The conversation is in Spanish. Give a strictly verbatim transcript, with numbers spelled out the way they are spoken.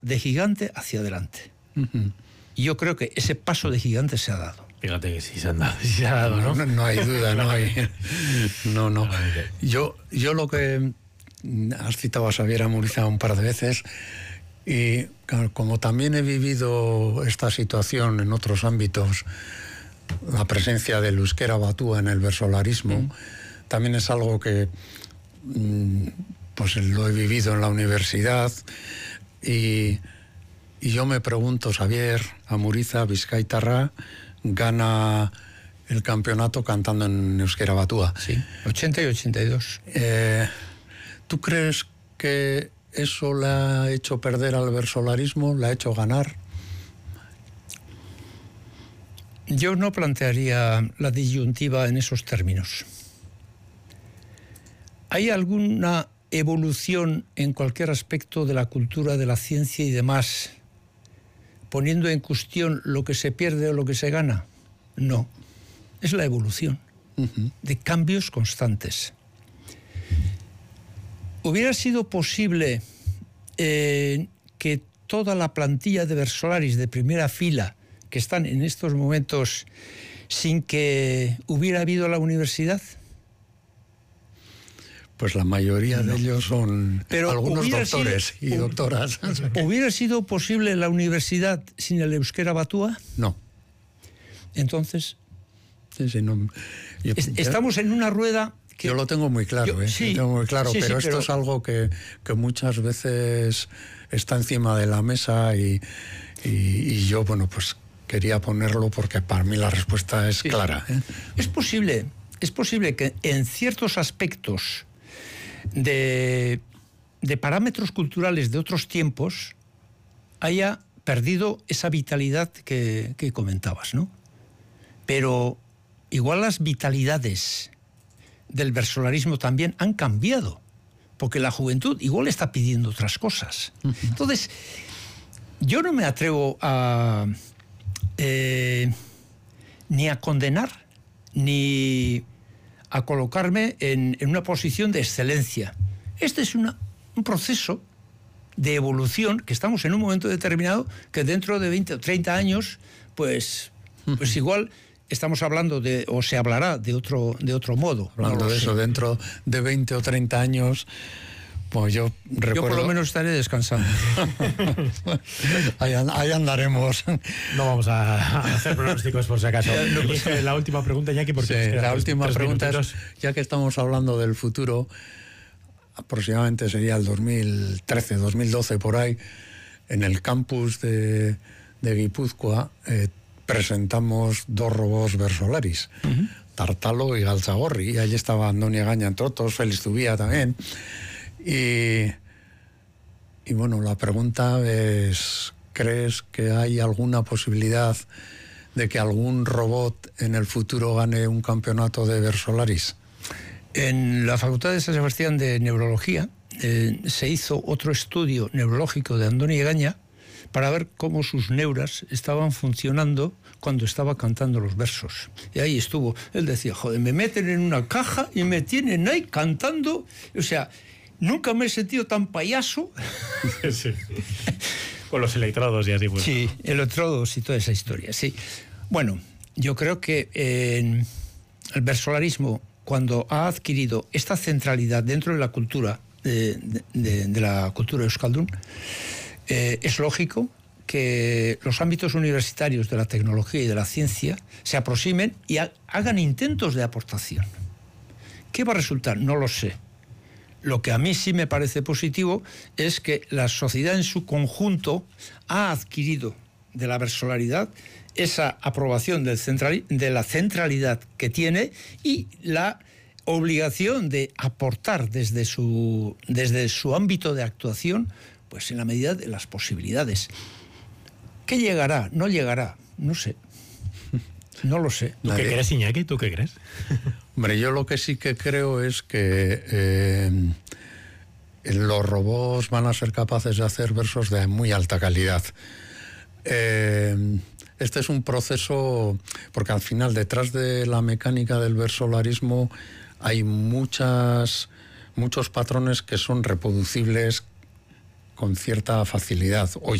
de gigante hacia adelante. Uh-huh. Y yo creo que ese paso de gigante se ha dado. Fíjate que sí se, anda, sí se ha dado, ¿no? No, no hay duda, no hay... No, no. Yo, yo lo que... Has citado a Xavier Amuriza un par de veces y como también he vivido esta situación en otros ámbitos, la presencia del euskera batúa en el versolarismo, mm. también es algo que pues lo he vivido en la universidad y, y yo me pregunto, Xavier Amuriza, bizkaitarra, gana el campeonato cantando en euskera batúa. Sí, ochenta y ochenta y dos. Eh, ¿Tú crees que eso le ha hecho perder al versolarismo, le ha hecho ganar? Yo no plantearía la disyuntiva en esos términos. ¿Hay alguna evolución en cualquier aspecto de la cultura, de la ciencia y demás, poniendo en cuestión lo que se pierde o lo que se gana? No. Es la evolución uh-huh. de cambios constantes. ¿Hubiera sido posible eh, que toda la plantilla de Versolaris de primera fila que están en estos momentos sin que hubiera habido la universidad? Pues la mayoría no. de ellos son Pero algunos doctores sido, y doctoras. ¿Hubiera sido posible la universidad sin el euskera batúa? No. Entonces, sí, sí, no. Yo, es, estamos en una rueda... Que yo lo tengo muy claro, yo, ¿eh? sí, lo tengo muy claro, sí, pero sí, esto pero... es algo que, que muchas veces está encima de la mesa y, y, y yo, bueno, pues quería ponerlo porque para mí la respuesta es sí, clara. ¿eh? Es posible, es posible que en ciertos aspectos de, de parámetros culturales de otros tiempos haya perdido esa vitalidad que, que comentabas, ¿no? Pero igual las vitalidades del versolarismo también han cambiado, porque la juventud igual está pidiendo otras cosas. Uh-huh. Entonces, yo no me atrevo a eh, ni a condenar ni a colocarme en, en una posición de excelencia. Este es una, un proceso de evolución que estamos en un momento determinado que dentro de veinte o treinta años, pues, uh-huh. pues igual... estamos hablando de, o se hablará de otro, de otro modo. Hablando no de sé. Eso, dentro de veinte o treinta años, pues yo recuerdo... Yo por lo menos estaré descansando. ahí, ahí andaremos. No vamos a hacer pronósticos por si acaso. No, pues, la última pregunta, Iñaki, porque... Sí, la última pregunta es, ya que estamos hablando del futuro, aproximadamente sería el dos mil trece, dos mil doce, por ahí, en el campus de, de Guipúzcoa, eh, presentamos dos robots versolaris, uh-huh. Tartalo y Galtzagorri, y allí estaba Andoni Gaña, entre otros, Félix Zubía también, y, y bueno, la pregunta es, ¿crees que hay alguna posibilidad de que algún robot en el futuro gane un campeonato de versolaris? En la Facultad de San Sebastián de Neurología eh, se hizo otro estudio neurológico de Andoni Gaña para ver cómo sus neuras estaban funcionando cuando estaba cantando los versos. Y ahí estuvo. Él decía, joder, me meten en una caja y me tienen ahí cantando. O sea, nunca me he sentido tan payaso. Sí. Con los electrodos y así. Pues. Sí, electrodos y toda esa historia, sí. Bueno, yo creo que eh, el versolarismo, cuando ha adquirido esta centralidad dentro de la cultura, de, de, de la cultura euskaldun, Eh, es lógico que los ámbitos universitarios de la tecnología y de la ciencia se aproximen y ha, hagan intentos de aportación. ¿Qué va a resultar? No lo sé. Lo que a mí sí me parece positivo es que la sociedad en su conjunto ha adquirido de la versolaridad esa aprobación del central, de la centralidad que tiene y la obligación de aportar desde su, desde su ámbito de actuación, pues en la medida de las posibilidades. ¿Qué llegará? ¿No llegará? No sé. No lo sé. ¿Tú qué crees, Iñaki? ¿Tú qué crees? Hombre, yo lo que sí que creo es que eh, los robots van a ser capaces de hacer versos de muy alta calidad. Eh, este es un proceso, porque al final detrás de la mecánica del versolarismo hay muchas, muchos patrones que son reproducibles con cierta facilidad. Hoy